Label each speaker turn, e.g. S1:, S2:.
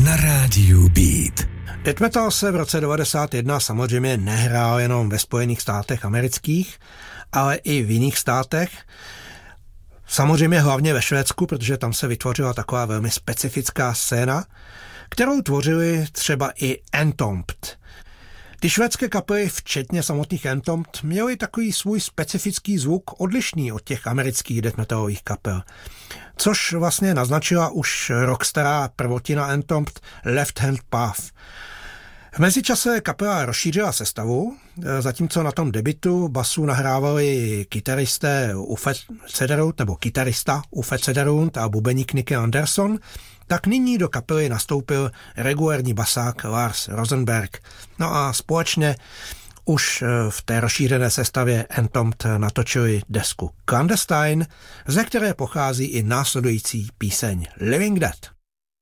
S1: na rádiu Beat.
S2: Death metal se v roce 1991 samozřejmě nehrál jenom ve Spojených státech amerických, ale i v jiných státech. Samozřejmě hlavně ve Švédsku, protože tam se vytvořila taková velmi specifická scéna, kterou tvořili třeba i Entombed. Ty švédské kapely, včetně samotných Entombed, měly takový svůj specifický zvuk odlišný od těch amerických death metalových kapel. Což vlastně naznačila už rok stará prvotina Entombed Left Hand Path. V mezičase kapela rozšířila sestavu, zatímco na tom debutu basu nahrávali kytarista Uffe Cederlund a bubeník Nicky Anderson, tak nyní do kapely nastoupil regulérní basák Lars Rosenberg. No a společně už v té rozšířené sestavě Entombed natočili desku Clandestine, ze které pochází i následující píseň Living Dead.